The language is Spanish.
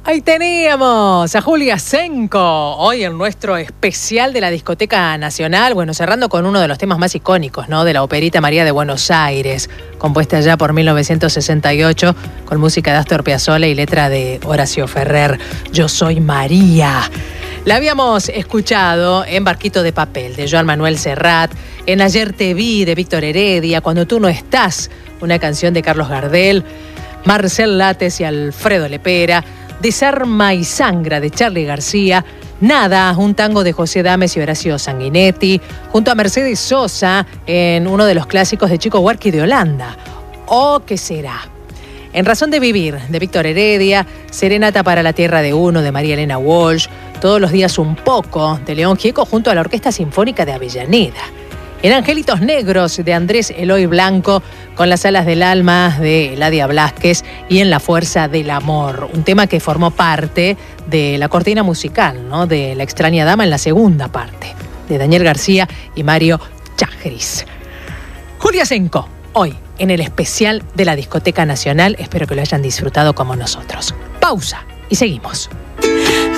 Ahí teníamos a Julia Senko, hoy en nuestro especial de la Discoteca Nacional, bueno, cerrando con uno de los temas más icónicos, ¿no?, de la Operita María de Buenos Aires, compuesta ya por 1968, con música de Astor Piazzolla y letra de Horacio Ferrer, Yo soy María. La habíamos escuchado en Barquito de Papel, de Joan Manuel Serrat, en Ayer te vi, de Víctor Heredia, Cuando tú no estás, una canción de Carlos Gardel, Marcel Lates y Alfredo Lepera, Desarma y Sangra, de Charly García, Nada, un tango de José Dames y Horacio Sanguinetti, junto a Mercedes Sosa en uno de los clásicos de Chico Buarque de Holanda, ¿O qué será? En Razón de Vivir, de Víctor Heredia, Serenata para la Tierra de Uno, de María Elena Walsh, Todos los días un poco, de León Gieco, junto a la Orquesta Sinfónica de Avellaneda. En Angelitos Negros, de Andrés Eloy Blanco, con Las alas del alma, de Eladia Blasquez, y En la fuerza del amor, un tema que formó parte de la cortina musical, ¿no?, de La extraña dama en la segunda parte, de Daniel García y Mario Chagris. Julia Senko, hoy en el especial de la Discoteca Nacional, espero que lo hayan disfrutado como nosotros. Pausa y seguimos.